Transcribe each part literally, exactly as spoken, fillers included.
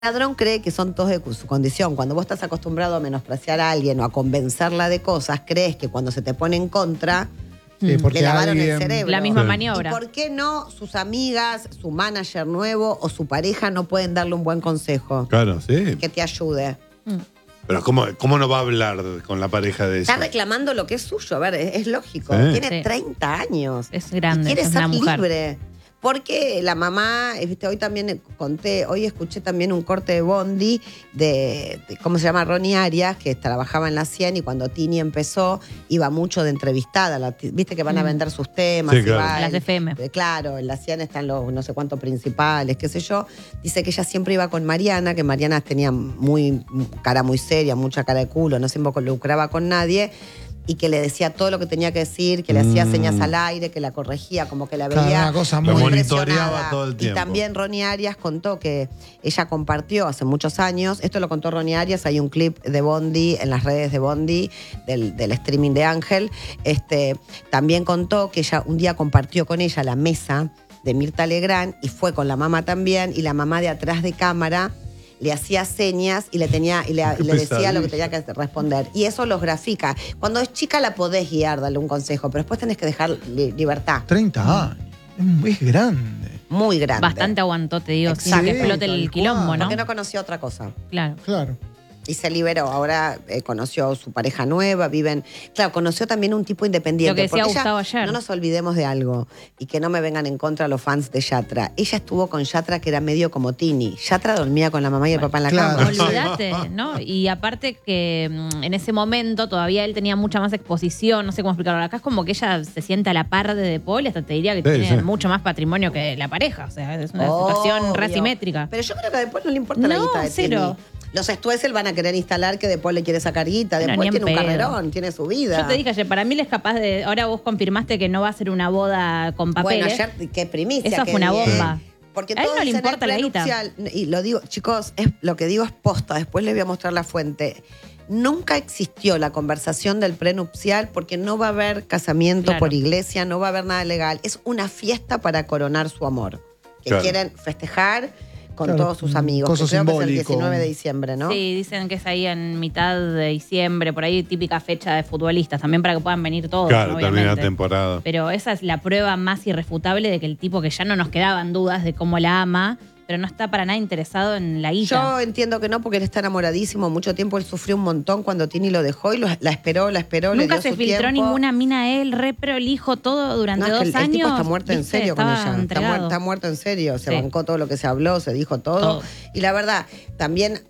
ladrón cree que son todos de su condición. Cuando vos estás acostumbrado a menospreciar a alguien o a convencerla de cosas, crees que cuando se te pone en contra, sí, le lavaron alguien... el cerebro. La misma sí. maniobra. ¿Y por qué no sus amigas, su manager nuevo o su pareja no pueden darle un buen consejo? Claro, sí. Que te ayude. Mm. Pero ¿cómo, cómo no va a hablar con la pareja de eso? Está reclamando lo que es suyo. A ver, es, es lógico. Sí. Tiene Sí. treinta años. Es grande, Y quiere es ser una mujer. libre. Porque la mamá, viste, hoy también conté, hoy escuché también un corte de Bondi de, de ¿cómo se llama? Ronnie Arias, que trabajaba en la cien y cuando Tini empezó, iba mucho de entrevistada. La, viste que van a vender sus temas. Sí, y claro. va Las el- F M. eh, Claro, en la cien están los no sé cuántos principales, qué sé yo. Dice que ella siempre iba con Mariana, que Mariana tenía muy cara muy seria, mucha cara de culo, no se involucraba con nadie. Y que le decía todo lo que tenía que decir, que le hacía Mm. señas al aire, que la corregía, como que la Claro, veía una cosa Lo muy... monitoreaba presionada. todo el tiempo. Y también Ronnie Arias contó que ella compartió hace muchos años, esto lo contó Ronnie Arias, hay un clip de Bondi en las redes de Bondi, del, del streaming de Ángel. Este, también contó que ella un día compartió con ella la mesa de Mirta Legrand y fue con la mamá también, y la mamá de atrás de cámara le hacía señas y le tenía y le, y le decía lo que tenía que responder. Y eso los grafica. Cuando es chica la podés guiar, darle un consejo, pero después tenés que dejar li- libertad. treinta años. Es, es grande. Muy grande. Bastante aguantó, te digo, sin Exacto. que explote Tal el quilombo, cual. ¿no? Porque no conocía otra cosa. Claro. Claro. Y se liberó. Ahora eh, conoció su pareja nueva, viven... Claro, conoció también un tipo independiente. Lo que decía porque ella- Gustavo ayer. No nos olvidemos de algo. Y que no me vengan en contra los fans de Yatra. Ella estuvo con Yatra, que era medio como Tini. Yatra dormía con la mamá y el papá en la Claro. cama. Olvídate, ¿no? Y aparte que mm, en ese momento todavía él tenía mucha más exposición, no sé cómo explicarlo. Acá es como que ella se siente a la par de De Paul y hasta te diría que Sí, tiene sí. mucho más patrimonio que la pareja. O sea, es una Obvio. situación re asimétrica. Pero yo creo que a después no le importa la No, guita de cero. Tini. Los Stoessel van a querer instalar que después le quiere sacar guita. Bueno, Después ni en tiene un pedo. carrerón, tiene su vida. Yo te dije ayer, para mí él es capaz de. Ahora vos confirmaste que no va a ser una boda con Bueno, papeles. ayer, qué primicia. Eso que fue una di, ¿eh? bomba. Porque A él todos no le dicen importa el la guita. prenupcial, y lo digo, chicos, es, lo que digo es posta, después les voy a mostrar la fuente. Nunca existió la conversación del prenupcial porque no va a haber casamiento Claro. por iglesia, no va a haber nada legal. Es una fiesta para coronar su amor. Que Claro. quieren festejar con Claro, todos sus un amigos. coso Que creo que es el simbólico. diecinueve de diciembre, ¿no? Sí, dicen que es ahí en mitad de diciembre, por ahí típica fecha de futbolistas, también para que puedan venir todos, Claro, obviamente. termina la temporada. Pero esa es la prueba más irrefutable de que el tipo que ya no nos quedaban dudas de cómo la ama, pero no está para nada interesado en la guita. Yo entiendo que no, porque él está enamoradísimo. Mucho tiempo él sufrió un montón cuando Tini lo dejó y lo- la esperó, la esperó, le Nunca dio se su filtró tiempo. ninguna mina a él, re prolijo todo durante No, es que dos el, el años. tipo está muerto en ¿viste? serio con Estaba ella. Está, entregado. muer- está muerto en serio. Se Sí. bancó todo lo que se habló, se dijo todo. Todo. Y la verdad, también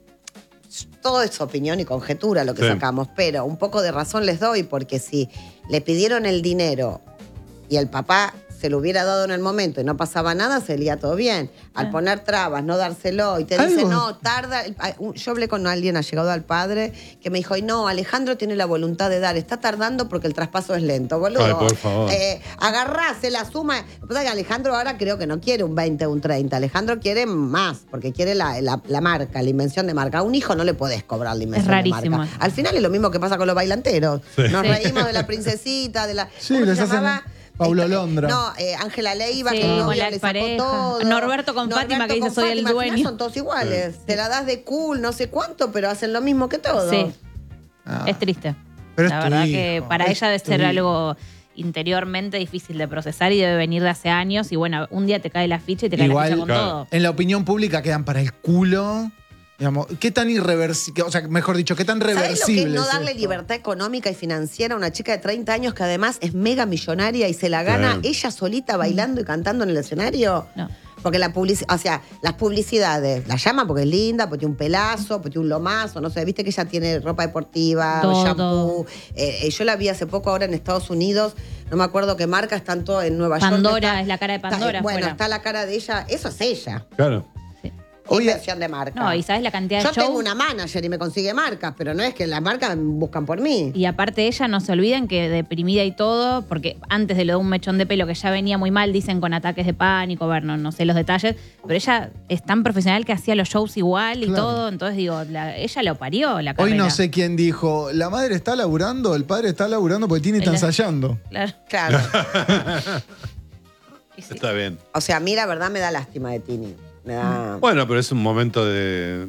todo es opinión y conjetura lo que Sí. sacamos, pero un poco de razón les doy, porque si le pidieron el dinero y el papá se lo hubiera dado en el momento y no pasaba nada, sería todo bien. Al Claro. poner trabas, no dárselo, y te Algo- dice, no, tarda. el- ay, un- Yo hablé con alguien allegado al padre que me dijo, y no, Alejandro tiene la voluntad de dar, está tardando porque el traspaso es lento, boludo. Ay, por favor. Eh, agarrase la suma. Lo que pasa es que Alejandro ahora creo que no quiere un veinte o un treinta. Alejandro quiere más, porque quiere la, la- la marca, la invención de marca. A un hijo no le podés cobrar la invención rarísimo de eso. marca. Al final es lo mismo que pasa con los bailanteros. Sí. Nos Sí. reímos de la princesita, de la. Sí, ¿cómo se les hacen llamaba? Paulo Esta- Londra. No, eh, Ángela Leiva, Sí, que el con novio la le sacó expareja. todo. Norberto con Fátima, que dice, con "Soy el Fátima". Al final dueño. son todos iguales. Te la das de cool, no sé cuánto, pero hacen lo mismo que todos. Sí, Ah. es triste. Pero la es tu verdad hijo, que para es ella debe tu ser hijo. algo interiormente difícil de procesar y debe venir de hace años. Y bueno, un día te cae la ficha y te cae la Igual, ficha con claro. todo. En la opinión pública quedan para el culo. Digamos, ¿qué tan irreversible? O sea, mejor dicho, ¿qué tan ¿Sabés lo que reversible? es no es darle esto? libertad económica y financiera a una chica de treinta años que además es mega millonaria y se la gana Sí. ella solita bailando y cantando en el escenario? No. Porque la publicidad, o sea, las publicidades, la llaman porque es linda, porque tiene un pelazo, porque tiene un lomazo, no sé, viste que ella tiene ropa deportiva, Todo. shampoo. Eh, eh, yo la vi hace poco ahora en Estados Unidos, no me acuerdo qué marca, están todos en Nueva York. Pandora, está- es la cara de está- Pandora bueno, afuera. está la cara de ella, eso es ella. Claro. Oye, Inversión de marca. No, y sabes la cantidad de Yo shows. tengo una manager y me consigue marcas, pero no es que las marcas buscan por mí. Y aparte ella, no se olviden que deprimida y todo, porque antes de lo de un mechón de pelo que ya venía muy mal, dicen con ataques de pánico, bueno, no sé los detalles, pero ella es tan profesional que hacía los shows igual y Claro. todo, entonces digo, la- ella lo parió la hoy carrera. no sé quién dijo, la madre está laburando, el padre está laburando porque Tini está El- ensayando. Claro. Claro. Y sí. Está bien. O sea, a mí la verdad me da lástima de Tini. Me da- Bueno, pero es un momento de,